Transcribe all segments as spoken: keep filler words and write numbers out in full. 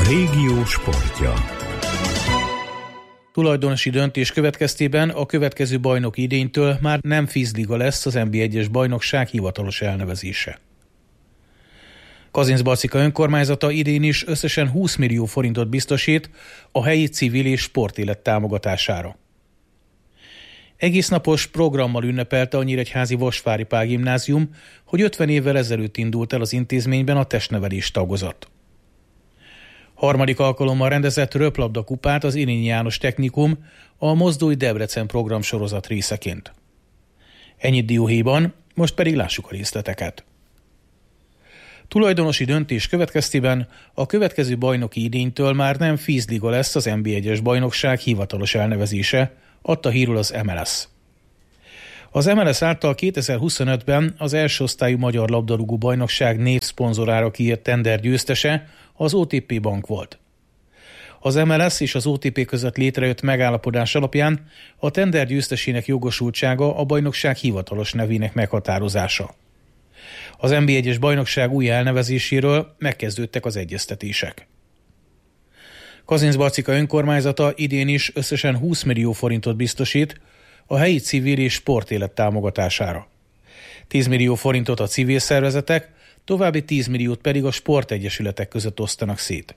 régió sportja. Tulajdonosi döntés következtében a következő bajnoki idénytől már nem Fizliga lesz az en bé egyes bajnokság hivatalos elnevezése. Kazincbarcika önkormányzata idén is összesen húsz millió forintot biztosít a helyi civil és sportélet támogatására. Egésznapos programmal ünnepelte a Nyíregyházi Vasvári Pál Gimnázium, hogy ötven évvel ezelőtt indult el az intézményben a testnevelés tagozat. Harmadik alkalommal rendezett röplabda kupát az Irényi János Technikum a Mozdulj Debrecen programsorozat részeként. Ennyit dióhéjban, most pedig lássuk a részleteket. Tulajdonosi döntés következtében a következő bajnoki idénytől már nem Fizliga lesz az en bé egyes bajnokság hivatalos elnevezése, adta hírül az em el es. Az em el es által kétezer-huszonötben az első osztályú magyar labdarúgó bajnokság névszponzorára kiírt tender győztese az o té pé Bank volt. Az em el es és az o té pé között létrejött megállapodás alapján a tender győztesének jogosultsága a bajnokság hivatalos nevének meghatározása. Az en bé egyes bajnokság új elnevezéséről megkezdődtek az egyeztetések. Kazincbarcika önkormányzata idén is összesen húsz millió forintot biztosít a helyi civil és sportélet támogatására. tíz millió forintot a civil szervezetek, további tíz milliót pedig a sportegyesületek között osztanak szét.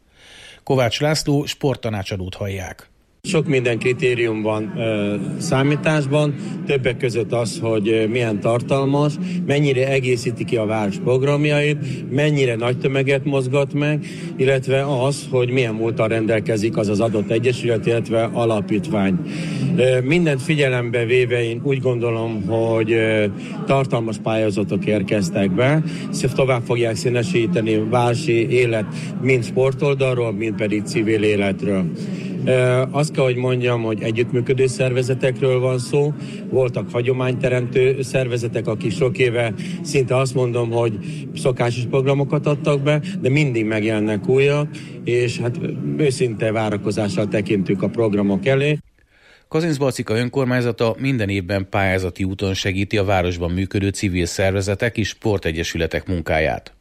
Kovács László sporttanácsadót hallják. Sok minden kritérium van ö, számításban, többek között az, hogy milyen tartalmas, mennyire egészíti ki a város programjait, mennyire nagy tömeget mozgat meg, illetve az, hogy milyen múlttal rendelkezik az az adott egyesület, illetve alapítvány. Ö, mindent figyelembe véve én úgy gondolom, hogy ö, tartalmas pályázatok érkeztek be, tovább fogják színesíteni városi élet mind sportoldalról, mind pedig civil életről. Azt kell, hogy mondjam, hogy együttműködő szervezetekről van szó. Voltak hagyományteremtő szervezetek, akik sok éve szinte azt mondom, hogy szokásos programokat adtak be, de mindig megjelennek újak, és hát őszinte várakozással tekintünk a programok elé. Kazincbarcika önkormányzata minden évben pályázati úton segíti a városban működő civil szervezetek és sportegyesületek munkáját.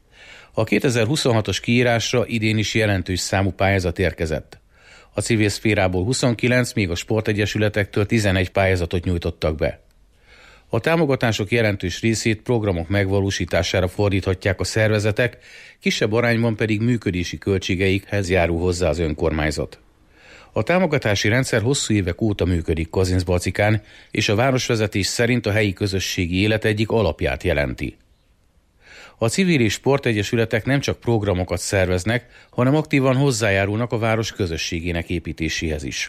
A kétezer-huszonhatos kiírásra idén is jelentős számú pályázat érkezett. A civil szférából huszonkilenc, míg a sportegyesületektől tizenegy pályázatot nyújtottak be. A támogatások jelentős részét programok megvalósítására fordíthatják a szervezetek, kisebb arányban pedig működési költségeikhez járul hozzá az önkormányzat. A támogatási rendszer hosszú évek óta működik Kazincbarcikán, és a városvezetés szerint a helyi közösségi élet egyik alapját jelenti. A civil és sportegyesületek nem csak programokat szerveznek, hanem aktívan hozzájárulnak a város közösségének építéséhez is.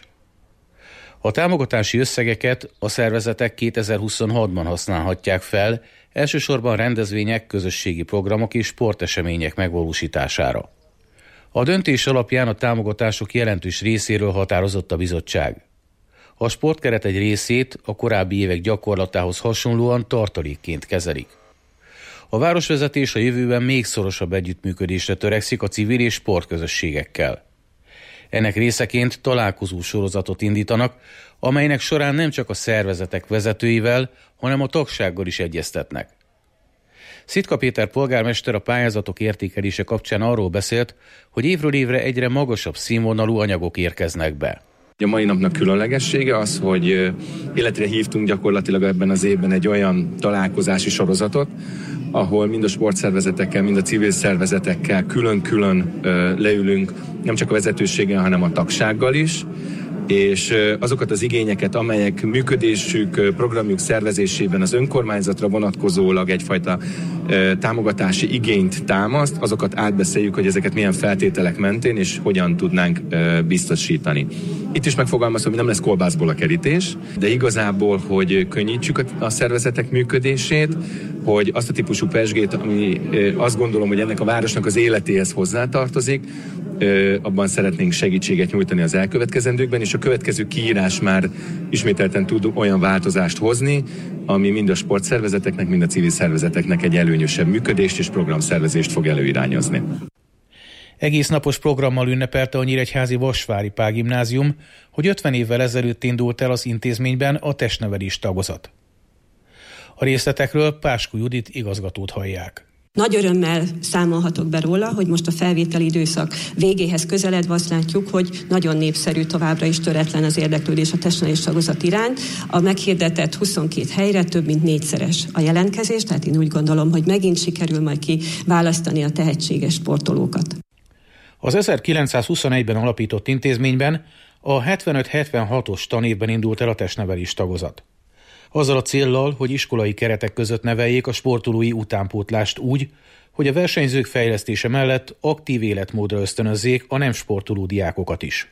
A támogatási összegeket a szervezetek kétezer-huszonhatban használhatják fel, elsősorban rendezvények, közösségi programok és sportesemények megvalósítására. A döntés alapján a támogatások jelentős részéről határozott a bizottság. A sportkeret egy részét a korábbi évek gyakorlatához hasonlóan tartalékként kezelik. A városvezetés a jövőben még szorosabb együttműködésre törekszik a civil és sportközösségekkel. Ennek részeként találkozó sorozatot indítanak, amelynek során nem csak a szervezetek vezetőivel, hanem a tagsággal is egyeztetnek. Szitka Péter polgármester a pályázatok értékelése kapcsán arról beszélt, hogy évről évre egyre magasabb színvonalú anyagok érkeznek be. A mai napnak különlegessége az, hogy életre hívtunk gyakorlatilag ebben az évben egy olyan találkozási sorozatot, ahol mind a sportszervezetekkel, mind a civil szervezetekkel külön-külön leülünk, nem csak a vezetőséggel, hanem a tagsággal is, és azokat az igényeket, amelyek működésük, programjuk szervezésében az önkormányzatra vonatkozólag egyfajta támogatási igényt támaszt, azokat átbeszéljük, hogy ezeket milyen feltételek mentén és hogyan tudnánk biztosítani. Itt is megfogalmazom, hogy nem lesz kolbászból a kerítés, de igazából, hogy könnyítsük a szervezetek működését, hogy azt a típusú pezsgét, ami azt gondolom, hogy ennek a városnak az életéhez hozzátartozik, abban szeretnénk segítséget nyújtani az elkövetkezendőkben, és a következő kiírás már ismételten tud olyan változást hozni, ami mind a sportszervezeteknek, mind a civil szervezeteknek egy előnyösebb működést és programszervezést fog előirányozni. Egész napos programmal ünnepelte a Nyíregyházi Vasvári Pál Gimnázium, hogy ötven évvel ezelőtt indult el az intézményben a testnevelés tagozat. A részletekről Páskó Judit igazgatót hallják. Nagy örömmel számolhatok be róla, hogy most a felvételi időszak végéhez közeledve azt látjuk, hogy nagyon népszerű, továbbra is töretlen az érdeklődés a testnevelés tagozat iránt. A meghirdetett huszonkét helyre több mint négyszeres a jelentkezés, tehát én úgy gondolom, hogy megint sikerül majd kiválasztani a tehetséges sportolókat. Az ezerkilencszázhuszonegyben alapított intézményben a hetvenöt hetvenhatos tanévben indult el a testnevelés tagozat. Azzal a céllal, hogy iskolai keretek között neveljék a sportolói utánpótlást úgy, hogy a versenyzők fejlesztése mellett aktív életmódra ösztönözzék a nem sportoló diákokat is.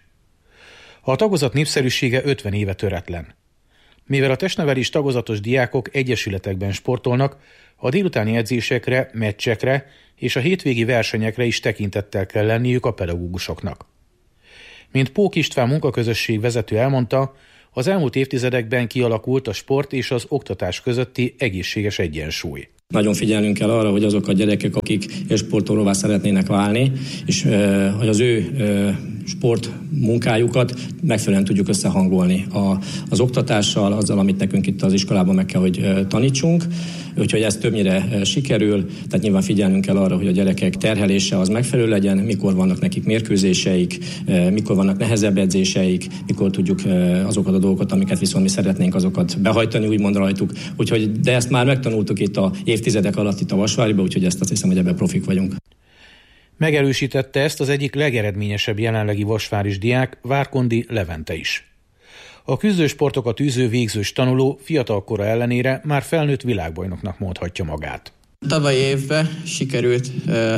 A tagozat népszerűsége ötven éve töretlen. Mivel a testnevelés tagozatos diákok egyesületekben sportolnak, a délutáni edzésekre, meccsekre és a hétvégi versenyekre is tekintettel kell lenniük a pedagógusoknak. Mint Pók István munkaközösség vezető elmondta, az elmúlt évtizedekben kialakult a sport és az oktatás közötti egészséges egyensúly. Nagyon figyelnünk kell arra, hogy azok a gyerekek, akik sportolóvá szeretnének válni, és hogy az ő sport munkájukat megfelelően tudjuk összehangolni a, az oktatással, azzal, amit nekünk itt az iskolában meg kell, hogy tanítsunk. Úgyhogy ez többnyire sikerül, tehát nyilván figyelnünk kell arra, hogy a gyerekek terhelése az megfelelő legyen, mikor vannak nekik mérkőzéseik, mikor vannak nehezebb edzéseik, mikor tudjuk azokat a dolgokat, amiket viszont mi szeretnénk, azokat behajtani, úgymond rajtuk. Úgyhogy, de ezt már megtanultuk itt a évtizedek alatt itt a Vasváriban, úgyhogy ezt azt hiszem, hogy ebben profik vagyunk. Megerősítette ezt az egyik legeredményesebb jelenlegi vasváris diák, Várkondi Levente is. A küzdősportokat űző végzős tanuló fiatalkora ellenére már felnőtt világbajnoknak mondhatja magát. Tavaly évben sikerült uh,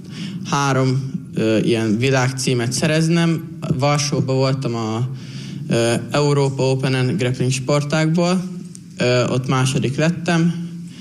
három uh, ilyen világcímet szereznem. Varsóban voltam a uh, Európa Open grappling sportákból, uh, ott második lettem.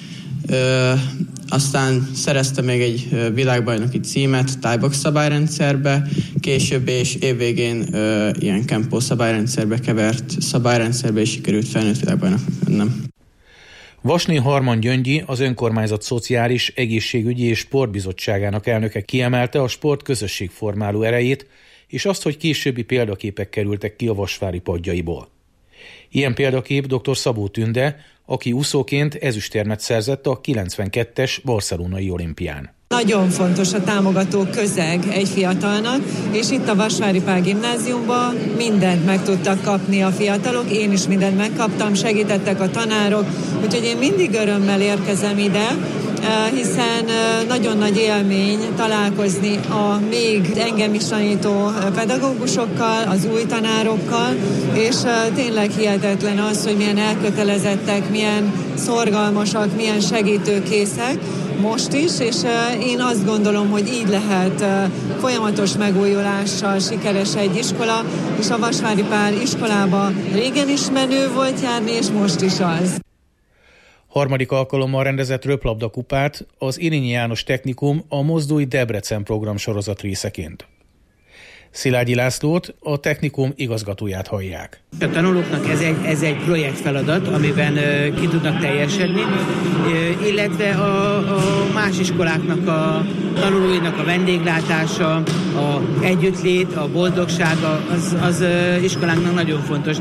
Uh, aztán szereztem még egy világbajnoki címet thai-box szabályrendszerbe, később és évvégén uh, ilyen kempó szabályrendszerbe kevert szabályrendszerbe is sikerült felnőtt világbajnoknak lennem. Vasné Harman Gyöngyi, az önkormányzat szociális, egészségügyi és sportbizottságának elnöke kiemelte a sport közösségformáló erejét, és azt, hogy későbbi példaképek kerültek ki a vasvári padjaiból. Ilyen példakép dr. Szabó Tünde, aki úszóként ezüstérmet szerzett a kilencvenkettes barcelonai olimpián. Nagyon fontos a támogató közeg egy fiatalnak, és itt a Vasvári Pál gimnáziumban mindent meg tudtak kapni a fiatalok, én is mindent megkaptam, segítettek a tanárok, úgyhogy én mindig örömmel érkezem ide, hiszen nagyon nagy élmény találkozni a még engem is tanító pedagógusokkal, az új tanárokkal, és tényleg hihetetlen az, hogy milyen elkötelezettek, milyen szorgalmasak, milyen segítőkészek most is, és én azt gondolom, hogy így lehet folyamatos megújulással sikeres egy iskola, és a Vasvári Pál iskolába régen is menő volt járni, és most is az. Harmadik alkalommal rendezett röplabda kupát az Irényi János Technikum a Mozdulj Debrecen program sorozat részeként. Szilágyi Lászlót, a technikum igazgatóját hallják. A tanulóknak ez egy, ez egy projektfeladat, amiben uh, ki tudnak teljesedni, uh, illetve a, a más iskoláknak a tanulóinak a vendéglátása, a együttlét, a boldogsága, az, az uh, iskolánknak nagyon fontos.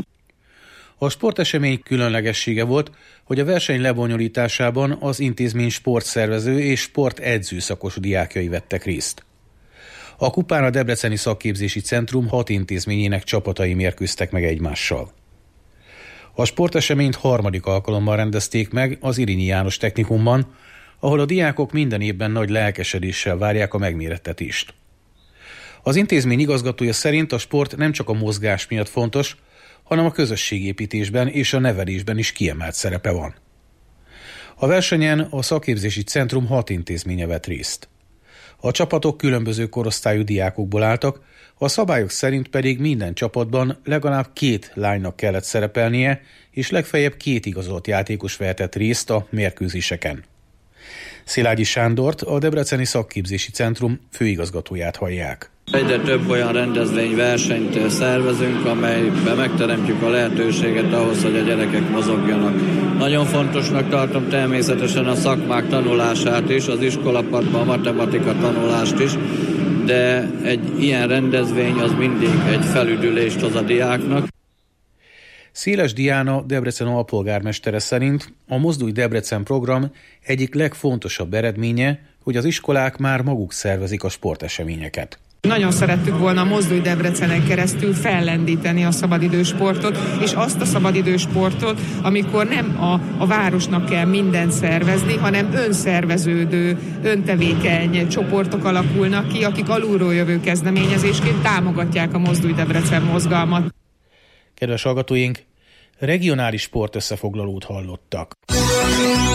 A sportesemény különlegessége volt, hogy a verseny lebonyolításában az intézmény sportszervező és sportedző szakos diákjai vettek részt. A kupán a Debreceni Szakképzési Centrum hat intézményének csapatai mérkőztek meg egymással. A sporteseményt harmadik alkalommal rendezték meg az Irényi János Technikumban, ahol a diákok minden évben nagy lelkesedéssel várják a megmérettetést. Az intézmény igazgatója szerint a sport nem csak a mozgás miatt fontos, hanem a közösségépítésben és a nevelésben is kiemelt szerepe van. A versenyen a Szakképzési Centrum hat intézménye vett részt. A csapatok különböző korosztályú diákokból álltak, a szabályok szerint pedig minden csapatban legalább két lánynak kellett szerepelnie, és legfeljebb két igazolt játékos vehetett részt a mérkőzéseken. Szilágyi Sándort, a Debreceni Szakképzési Centrum főigazgatóját hallják. Egyre több olyan rendezvény, versenyt szervezünk, amelyben megteremtjük a lehetőséget ahhoz, hogy a gyerekek mozogjanak. Nagyon fontosnak tartom természetesen a szakmák tanulását is, az iskolapadban a matematika tanulást is, de egy ilyen rendezvény az mindig egy felüdülést hoz a diáknak. Széles Diana, Debrecen alpolgármestere szerint a Mozdulj Debrecen program egyik legfontosabb eredménye, hogy az iskolák már maguk szervezik a sporteseményeket. Nagyon szerettük volna a Mozdulj Debrecenen keresztül fellendíteni a szabadidősportot, és azt a szabadidősportot, amikor nem a, a városnak kell mindent szervezni, hanem önszerveződő, öntevékeny csoportok alakulnak ki, akik alulról jövő kezdeményezésként támogatják a Mozdulj Debrecen mozgalmat. Kedves hallgatóink, regionális sportösszefoglalót hallottak.